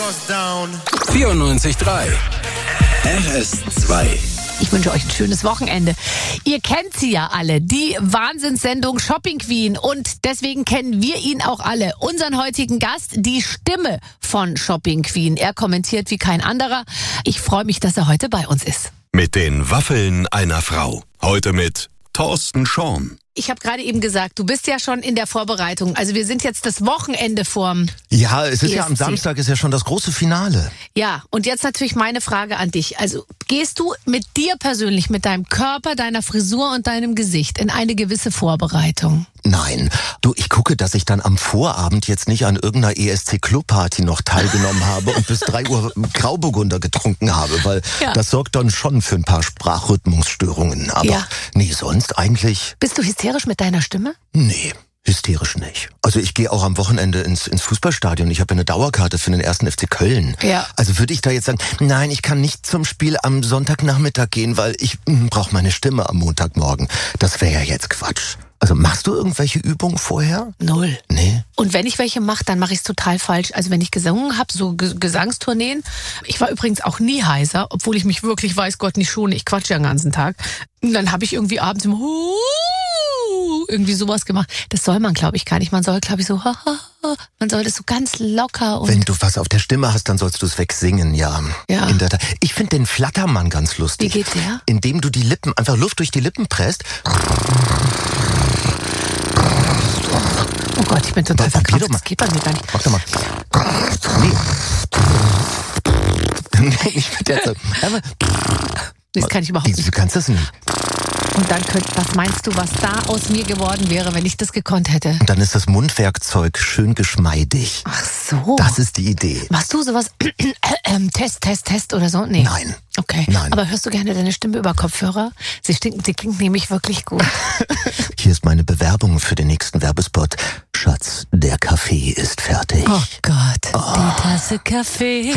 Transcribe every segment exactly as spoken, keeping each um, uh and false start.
vierundneunzig Komma drei R S zwei. Ich wünsche euch ein schönes Wochenende. Ihr kennt sie ja alle, die Wahnsinnssendung Shopping Queen. Und deswegen kennen wir ihn auch alle. Unseren heutigen Gast, die Stimme von Shopping Queen. Er kommentiert wie kein anderer. Ich freue mich, dass er heute bei uns ist. Mit den Waffeln einer Frau. Heute mit Thorsten Schorn. Ich habe gerade eben gesagt, du bist ja schon in der Vorbereitung. Also wir sind jetzt das Wochenende vorm Ja, es ist E S C. ja am Samstag ist ja schon das große Finale. Ja, und jetzt natürlich meine Frage an dich. Also gehst du mit dir persönlich, mit deinem Körper, deiner Frisur und deinem Gesicht in eine gewisse Vorbereitung? Nein, du, ich gucke, dass ich dann am Vorabend jetzt nicht an irgendeiner E S C-Club-Party noch teilgenommen habe und bis drei Uhr Grauburgunder getrunken habe, weil Ja. das sorgt dann schon für ein paar Sprachrhythmusstörungen. Aber Ja. nee, sonst eigentlich, Bist du hysterisch mit deiner Stimme? nee. Hysterisch nicht. Also ich gehe auch am Wochenende ins, ins Fußballstadion. Ich habe eine Dauerkarte für den ersten F C Köln. Ja. Also würde ich da jetzt sagen, nein, ich kann nicht zum Spiel am Sonntagnachmittag gehen, weil ich brauche meine Stimme am Montagmorgen. Das wäre ja jetzt Quatsch. Also machst du irgendwelche Übungen vorher? Null. Nee. Und wenn ich welche mache, dann mache ich es total falsch. Also wenn ich gesungen habe, so Ge- Gesangstourneen. Ich war übrigens auch nie heiser, obwohl ich mich wirklich, weiß Gott, nicht schone. Ich quatsche ja den ganzen Tag. Und dann habe ich irgendwie abends immer irgendwie sowas gemacht. Das soll man, glaube ich, gar nicht. Man soll, glaube ich, so man soll das so ganz locker und Wenn du was auf der Stimme hast, dann sollst du es wegsingen, ja. Ja. In der Tat. Ich finde den Flattermann ganz lustig. Wie geht der? Indem du die Lippen, einfach Luft durch die Lippen presst. Oh Gott, ich bin total Probier verkrampft. doch mal. Das geht bei mir gar nicht. Mach doch mal. Nee. Nee, ich finde jetzt so. Aber- Das kann ich überhaupt Wie, nicht. Du kannst das nicht. Und dann könnt, was meinst du, was da aus mir geworden wäre, wenn ich das gekonnt hätte? Und dann ist das Mundwerkzeug schön geschmeidig. Ach so. Das ist die Idee. Machst du sowas? ähm, Test, Test, Test oder so? Nee. Nein. Okay. Nein. Aber hörst du gerne deine Stimme über Kopfhörer? Sie, stinkt, sie klingt nämlich wirklich gut. Hier ist meine Bewerbung für den nächsten Werbespot. Schatz, der Kaffee ist fertig. Oh Gott, die Tasse Kaffee.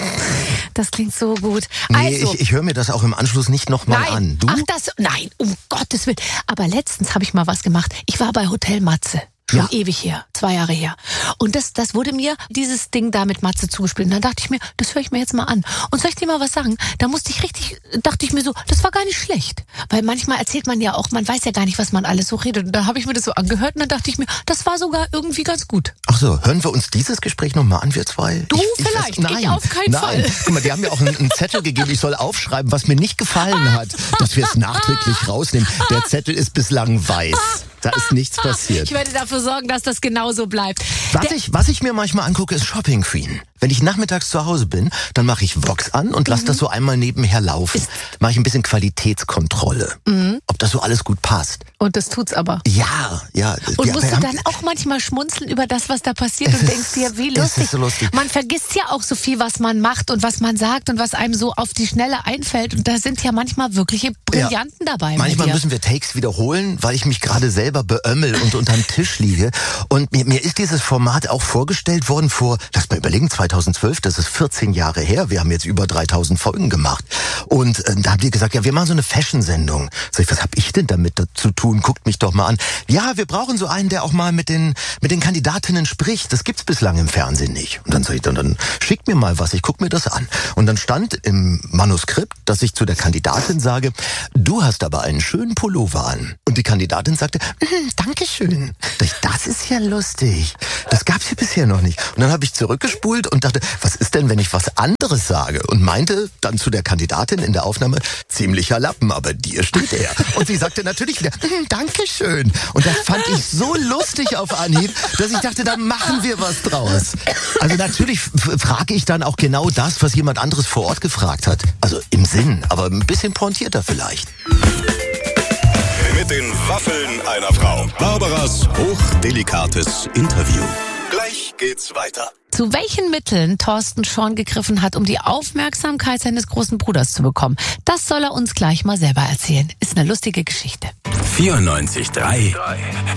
Das klingt so gut. Nee, Also, ich, ich höre mir das auch im Anschluss nicht nochmal nein, an. Du? ach das, nein, um Gottes Willen. Aber letztens habe ich mal was gemacht. Ich war bei Hotel Matze. Schon Ja. ewig her, zwei Jahre her. Und das, das wurde mir, dieses Ding da mit Matze zugespielt. Und dann dachte ich mir, das höre ich mir jetzt mal an. Und soll ich dir mal was sagen? Da musste ich richtig, dachte ich mir so, das war gar nicht schlecht. Weil manchmal erzählt man ja auch, man weiß ja gar nicht, was man alles so redet. Und da habe ich mir das so angehört und dann dachte ich mir, das war sogar irgendwie ganz gut. Ach so, hören wir uns dieses Gespräch nochmal an, wir zwei? Du ich, vielleicht, nein, ich auf keinen nein. Fall. Guck mal, die haben mir auch einen, einen Zettel gegeben, ich soll aufschreiben, was mir nicht gefallen hat, dass wir es nachträglich rausnehmen. Der Zettel ist bislang weiß. Da ist nichts passiert. Ich werde dafür sorgen, dass das genauso bleibt. Was Der- ich, was ich mir manchmal angucke, ist Shopping Queen. Wenn ich nachmittags zu Hause bin, dann mache ich Vox an und lasse das so einmal nebenher laufen. Mache ich ein bisschen Qualitätskontrolle, ob das so alles gut passt. Und das tut's aber. Ja, ja. Und wir, musst wir du haben- dann auch manchmal schmunzeln über das, was da passiert Es und ist- denkst dir, wie es lustig. ist so lustig. Man vergisst ja auch so viel, was man macht und was man sagt und was einem so auf die Schnelle einfällt. Und da sind ja manchmal wirkliche Brillanten dabei. Manchmal bei dir. müssen wir Takes wiederholen, weil ich mich gerade selber beömmel und unterm Tisch liege. Und mir, mir ist dieses Format auch vorgestellt worden vor, lass mal überlegen, zweitausendzwölf, das ist vierzehn Jahre her. Wir haben jetzt über dreitausend Folgen gemacht. Und äh, da haben die gesagt, ja, wir machen so eine Fashion-Sendung. Sag ich, was hab ich denn damit zu tun? Guckt mich doch mal an. Ja, wir brauchen so einen, der auch mal mit den mit den Kandidatinnen spricht. Das gibt's bislang im Fernsehen nicht. Und dann sag ich, dann, dann schickt mir mal was, ich guck mir das an. Und dann stand im Manuskript, dass ich zu der Kandidatin sage, du hast aber einen schönen Pullover an. Und die Kandidatin sagte, mm, Dankeschön. Sag ich, das ist ja lustig. Das gab's hier bisher noch nicht. Und dann habe ich zurückgespult und dachte, was ist denn, wenn ich was anderes sage? Und meinte dann zu der Kandidatin in der Aufnahme, ziemlicher Lappen, aber dir steht er. Und sie sagte natürlich wieder, mm, Dankeschön. Und das fand ich so lustig auf Anhieb, dass ich dachte, da machen wir was draus. Also natürlich f- frage ich dann auch genau das, was jemand anderes vor Ort gefragt hat. Also im Sinn, aber ein bisschen pointierter vielleicht. Mit den Waffeln einer Frau. Barbaras hochdelikates Interview. Gleich geht's weiter. Zu welchen Mitteln Thorsten Schorn gegriffen hat, um die Aufmerksamkeit seines großen Bruders zu bekommen, das soll er uns gleich mal selber erzählen. Ist eine lustige Geschichte. vierundneunzig Komma drei